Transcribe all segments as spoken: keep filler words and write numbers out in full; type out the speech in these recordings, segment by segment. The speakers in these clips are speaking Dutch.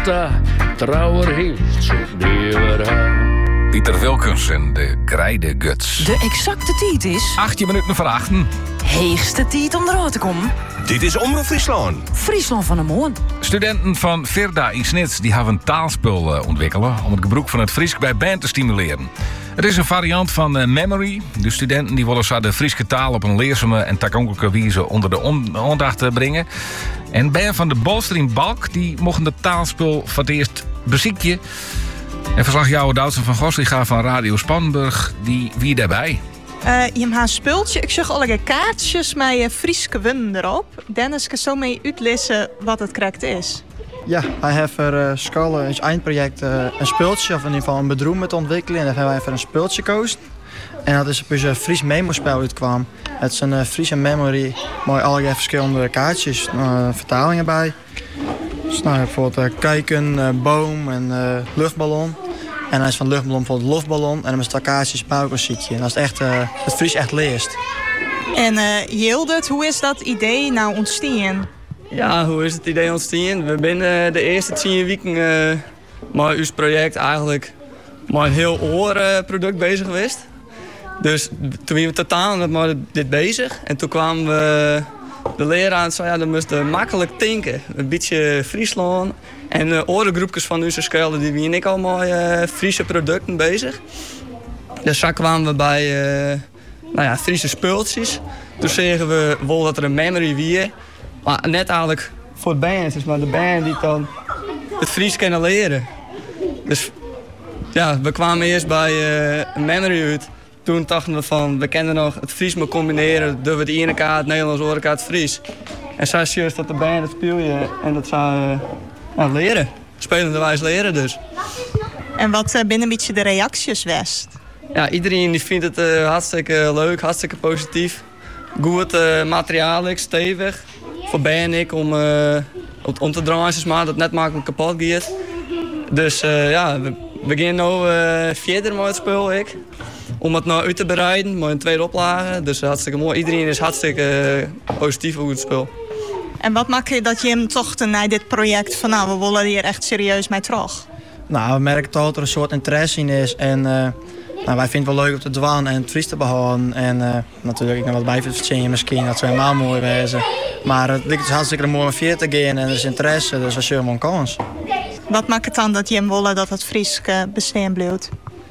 Marta, trouwer heeft zich neergehaald. Pieter Wilkens en de Grijde Guts. De exacte tijd is... achttien minuten voor achten. Heegste tijd om eruit te komen. Dit is Omroep Friesland. Friesland van de Moon. Studenten van Virda in Snits die hebben een taalspul uh, ontwikkelen... om het gebruik van het Fries bij band te stimuleren. Het is een variant van uh, Memory. De studenten die willen zo de Frieske taal op een leerzame en toegankelijke wijze onder de on- aandacht brengen. En band van de Bolstream Balk die mochten de taalspul voor het eerst beziekje. En verslagjouwer Doutzen van Gosliga van Radio Spanburg, die wie daarbij? Uh, je hebt een spultje. Ik zag allerlei kaartjes met uh, Frieske winnen erop. Dennis kan zo mee uitlezen wat het correct is. Ja, wij hebben uh, scholen in het eindproject uh, een spultje, of in ieder geval een bedroom met ontwikkelen. En daar hebben wij even een spultje gekozen. En dat is dus een Fries memo-spel uitkwam. Het is een uh, Friese memory, mooi allerlei verschillende kaartjes, uh, vertalingen bij. Dus nou, bijvoorbeeld uh, kijken, uh, boom en uh, luchtballon. En dan is van luchtballon bijvoorbeeld luchtballon. En dan is het kaartjes buikmuziekje. En dat is echt, uh, het Fries echt leest. En uh, Jildert, hoe is dat idee nou ontstaan? Ja, hoe is het idee ontstaan? We zijn uh, de eerste tien weken uh, met ons project eigenlijk met een heel oorproduct bezig geweest. Dus toen waren we totaal met dit bezig. En toen kwamen we de leraar en zei, ja, dan moesten makkelijk denken. Een beetje Friesland. En uh, orengroepjes van onze scholen die waren ik allemaal uh, Friese producten bezig. Dus zo kwamen we bij uh, nou ja, Friese spultjes. Toen zeggen we wel dat er een memory wie. Maar net eigenlijk voor het band, dus maar de band die dan het Fries kunnen leren. Dus ja, we kwamen eerst bij uh, een memory uit. Toen dachten we van, we kennen nog het Fries maar combineren. Doen we het ene kaart, het Nederlands, de andere kaart, het Fries. En zo is juist dat de band het speel je en dat zou uh, nou, leren. Spelende wijs leren dus. En wat uh, binnen een beetje de reacties west? Ja, iedereen die vindt het uh, hartstikke leuk, hartstikke positief. Goed uh, materiaal, stevig. Voor ben ik om, uh, om te draaien, maar dat het net makkelijk kapot gaat. Dus uh, ja, we beginnen nu uh, verder met het spul. Ik. Om het nou uit te bereiden, met een tweede oplage. Dus hartstikke mooi. Iedereen is hartstikke uh, positief over het spul. En wat maakt je dat je hem toch naar dit project van nou, we willen hier echt serieus mee terug? Nou, we merken toch dat er een soort interesse in is. En uh, nou, wij vinden het wel leuk om te dwaan en het Fries te behouden. En uh, natuurlijk, ik nog wat bij verzinnen misschien, dat zou helemaal mooi wezen. Maar het lijkt dus hartstikke mooi om vier te gaan en er is interesse, dus dat is helemaal een kans. Wat maakt het dan dat je hem willen dat het Fries uh, bestaan blijft?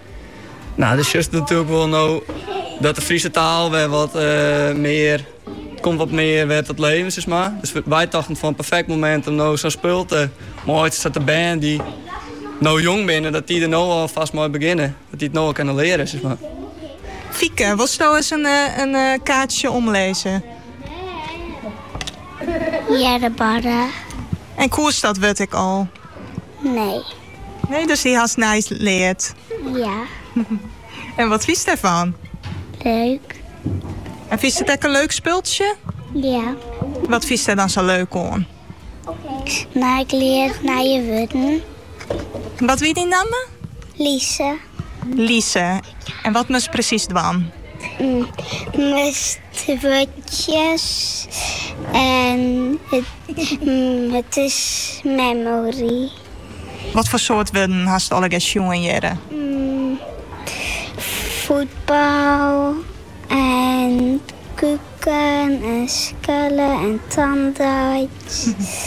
Nou, dus juist natuurlijk wel nou dat de Friese taal weer wat uh, meer, komt wat meer weer tot leven, zeg maar. Dus wij dachten van een perfect moment om nou zo'n spul te mooi te zetten de band die nou jong binnen, dat die er nou alvast mooi beginnen. Dat die het nou al kunnen leren, zeg maar. Fieke, wil je nou eens een, een, een kaartje omlezen? Ja, de barra. En koers dat weet ik al. Nee. Nee, dus die has nice leert. Ja. En wat vies daarvan? Leuk. En vies het ook een leuk spultje? Ja. Wat vies er dan zo leuk aan? Nou, ik leer naar je woorden. Wat wie die namen? Lise. Lise. En wat moest precies doen? Mm, met woordjes. En het, mm, het is memory. Wat voor soort woorden hast je alle jongen jaren? Mm, voetbal en kuken en skullen en tandarts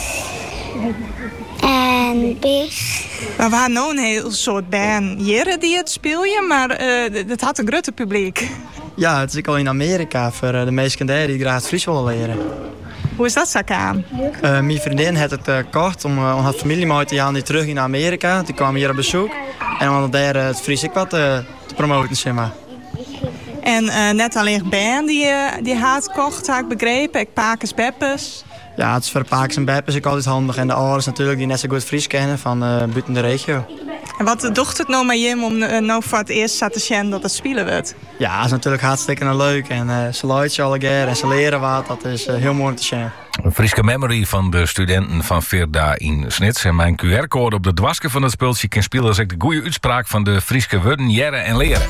en big. We waren nou een heel soort band jaren die het spelen, maar uh, het had een grote publiek. Ja, het is ook al in Amerika voor uh, de meeste kinderen die graag het Fries willen leren. Hoe is dat zo aan? Uh, mijn vriendin had het uh, kort om uh, haar familie mee te gaan die terug in Amerika. Die kwamen hier op bezoek. En om daar uh, het Fries ik wat uh, te promoten, zeg maar. En uh, net alleen band die, uh, die haat kocht, had ik begrepen. Ik pakers beppes. Ja, het is voor de pakers en beppes ook altijd handig. En de ouders natuurlijk die net zo goed Fries kennen van uh, buiten de regio. En wat docht het nou met je om uh, nou voor het eerst te zien dat het spelen wordt? Ja, dat is natuurlijk hartstikke leuk. En uh, ze luisteren alle keer en ze leren wat. Dat is uh, heel mooi om te zien. Een Frieske memory van de studenten van Virda in Snits. En mijn Q R-code op de dwaske van het spultje kan spelen als ik de goede uitspraak van de Frieske woorden jaren en leren.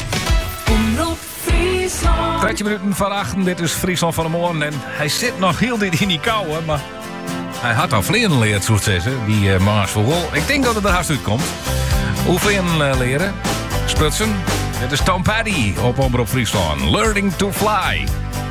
dertien minuten van acht, dit is Friesland van de Morgen. En hij zit nog heel dit in die kou, maar Hij had al vleeren leerd, zo te zeggen, die uh, Mars Vogel. Ik denk dat het er haast uitkomt. Hoe vleeren uh, leren? Sprutsen. Dit is Tom Petty op Omroep Friesland. Learning to Fly.